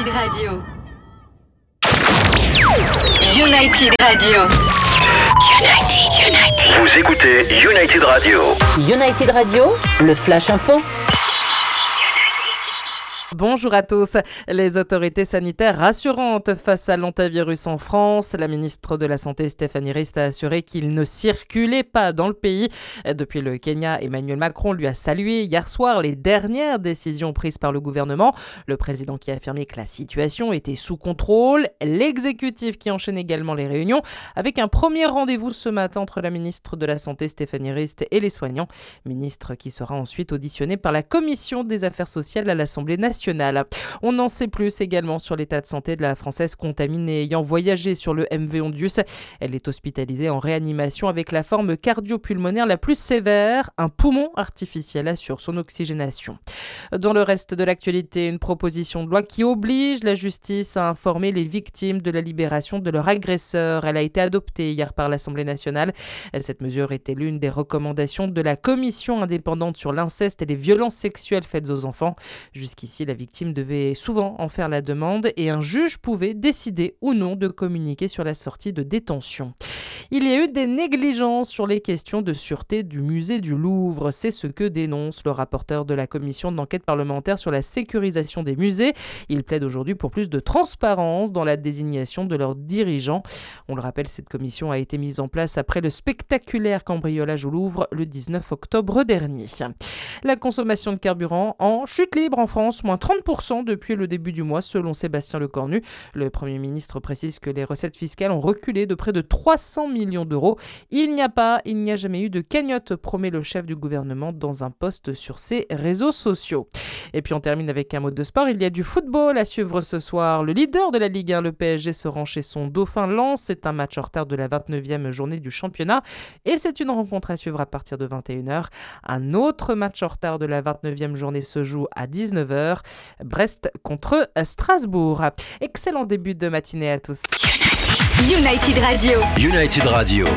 United Radio. United Radio. United. Vous écoutez United Radio. United Radio, le Flash Info. Bonjour à tous. Les autorités sanitaires rassurantes face à l'hantavirus en France. La ministre de la Santé Stéphanie Rist a assuré qu'il ne circulait pas dans le pays. Depuis le Kenya, Emmanuel Macron lui a salué hier soir les dernières décisions prises par le gouvernement. Le président qui a affirmé que la situation était sous contrôle. L'exécutif qui enchaîne également les réunions avec un premier rendez-vous ce matin entre la ministre de la Santé Stéphanie Rist et les soignants. Ministre qui sera ensuite auditionné par la Commission des affaires sociales à l'Assemblée nationale. On en sait plus également sur l'état de santé de la Française contaminée ayant voyagé sur le MV Ondius. Elle est hospitalisée en réanimation avec la forme cardio-pulmonaire la plus sévère. Un poumon artificiel assure son oxygénation. Dans le reste de l'actualité, une proposition de loi qui oblige la justice à informer les victimes de la libération de leur agresseur. Elle a été adoptée hier par l'Assemblée nationale. Cette mesure était l'une des recommandations de la Commission indépendante sur l'inceste et les violences sexuelles faites aux enfants. Jusqu'ici, la victime devait souvent en faire la demande et un juge pouvait décider ou non de communiquer sur la sortie de détention. Il y a eu des négligences sur les questions de sûreté du musée du Louvre. C'est ce que dénonce le rapporteur de la commission d'enquête parlementaire sur la sécurisation des musées. Il plaide aujourd'hui pour plus de transparence dans la désignation de leurs dirigeants. On le rappelle, cette commission a été mise en place après le spectaculaire cambriolage au Louvre le 19 octobre dernier. La consommation de carburant en chute libre en France, moins 30% depuis le début du mois, selon Sébastien Lecornu. Le Premier ministre précise que les recettes fiscales ont reculé de près de 300 millions d'euros. Il n'y a jamais eu de cagnotte, promet le chef du gouvernement dans un post sur ses réseaux sociaux. Et puis on termine avec un mot de sport. Il y a du football à suivre ce soir. Le leader de la Ligue 1, le PSG, se rend chez son dauphin Lens. C'est un match en retard de la 29e journée du championnat. Et c'est une rencontre à suivre à partir de 21h. Un autre match en retard de la 29e journée se joue à 19h. Brest contre Strasbourg. Excellent début de matinée à tous. United Radio. United Radio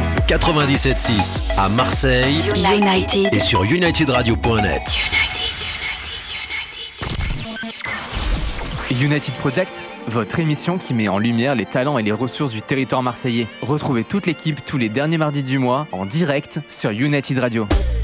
97.6 à Marseille. United. Et sur unitedradio.net. United Project, votre émission qui met en lumière les talents et les ressources du territoire marseillais. Retrouvez toute l'équipe tous les derniers mardis du mois en direct sur United Radio.